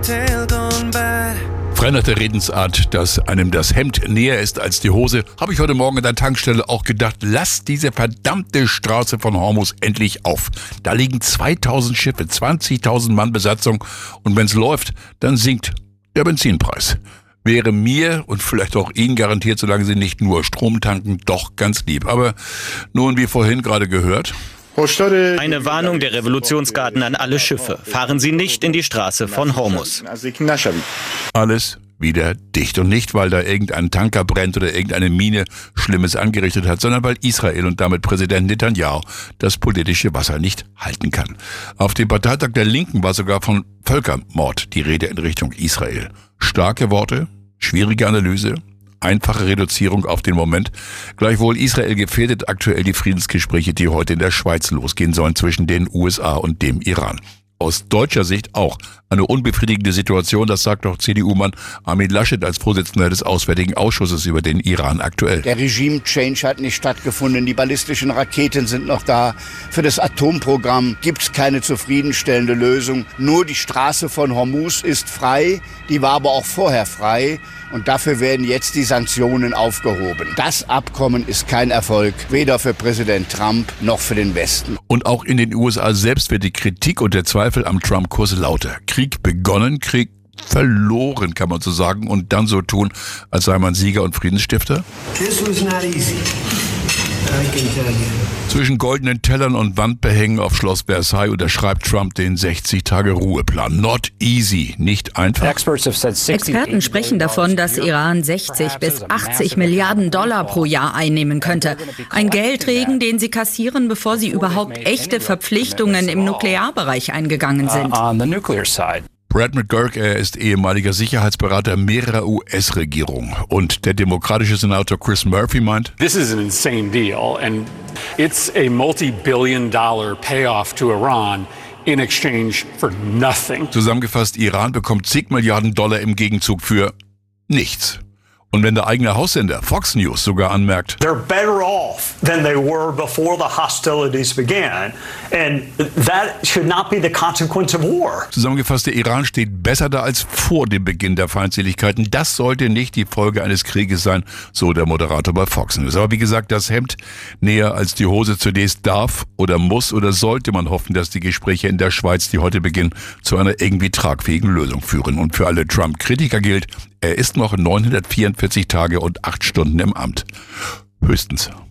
Veränderte Redensart, dass einem das Hemd näher ist als die Hose, habe ich heute Morgen in der Tankstelle auch gedacht, lass diese verdammte Straße von Hormuz endlich auf. Da liegen 2000 Schiffe, 20.000 Mann Besatzung und wenn es läuft, dann sinkt der Benzinpreis. Wäre mir und vielleicht auch Ihnen garantiert, solange Sie nicht nur Strom tanken, doch ganz lieb. Aber nun, wie vorhin gerade gehört... Eine Warnung der Revolutionsgarden an alle Schiffe. Fahren Sie nicht in die Straße von Hormuz. Alles wieder dicht. Und nicht, weil da irgendein Tanker brennt oder irgendeine Mine Schlimmes angerichtet hat, sondern weil Israel und damit Präsident Netanyahu das politische Wasser nicht halten kann. Auf dem Parteitag der Linken war sogar von Völkermord die Rede in Richtung Israel. Starke Worte, schwierige Analyse, einfache Reduzierung auf den Moment. Gleichwohl Israel gefährdet aktuell die Friedensgespräche, die heute in der Schweiz losgehen sollen zwischen den USA und dem Iran. Aus deutscher Sicht auch eine unbefriedigende Situation, das sagt doch CDU-Mann Armin Laschet als Vorsitzender des Auswärtigen Ausschusses über den Iran aktuell. Der Regime-Change hat nicht stattgefunden, die ballistischen Raketen sind noch da. Für das Atomprogramm gibt es keine zufriedenstellende Lösung. Nur die Straße von Hormuz ist frei, die war aber auch vorher frei. Und dafür werden jetzt die Sanktionen aufgehoben. Das Abkommen ist kein Erfolg, weder für Präsident Trump noch für den Westen. Und auch in den USA selbst wird die Kritik und der Zweifel am Trump-Kurs lauter. Krieg begonnen, Krieg verloren, kann man so sagen, und dann so tun, als sei man Sieger und Friedensstifter? This was not easy. I can tell you. Zwischen goldenen Tellern und Wandbehängen auf Schloss Versailles unterschreibt Trump den 60-Tage-Ruheplan. Not easy, nicht einfach. Experten sprechen davon, dass Iran 60 bis 80 Milliarden Dollar pro Jahr einnehmen könnte. Ein Geldregen, den sie kassieren, bevor sie überhaupt echte Verpflichtungen im Nuklearbereich eingegangen sind. Brad McGurk, er ist ehemaliger Sicherheitsberater mehrerer US-Regierungen. Und der demokratische Senator Chris Murphy meint, This is an insane deal and it's a multi-billion-dollar payoff to Iran in exchange for nothing. Zusammengefasst, Iran bekommt zig Milliarden Dollar im Gegenzug für nichts. Und wenn der eigene Haussender Fox News sogar anmerkt, they're better off than they were before the hostilities began. And that should not be the consequence of war. Zusammengefasst, der Iran steht besser da als vor dem Beginn der Feindseligkeiten. Das sollte nicht die Folge eines Krieges sein, so der Moderator bei Fox News. Aber wie gesagt, das Hemd näher als die Hose zunächst darf oder muss oder sollte man hoffen, dass die Gespräche in der Schweiz, die heute beginnen, zu einer irgendwie tragfähigen Lösung führen. Und für alle Trump-Kritiker gilt, er ist noch 944 Tage und 8 Stunden im Amt. Höchstens.